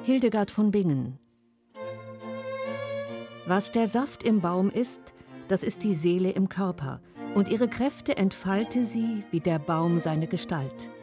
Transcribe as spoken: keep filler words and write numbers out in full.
Hildegard von Bingen. Was der Saft im Baum ist, das ist die Seele im Körper, und ihre Kräfte entfalte sie, wie der Baum seine Gestalt.